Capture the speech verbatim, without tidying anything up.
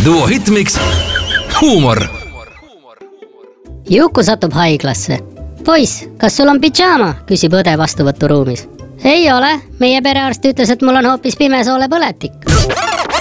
Duo Hitmix, huumor. Juku satub haiglasse. Poiss, kas sul on pidžaama? Küsib õde vastuvõturuumis. Ei ole, meie perearst ütles, et mul on hoopis pimesoole põletik.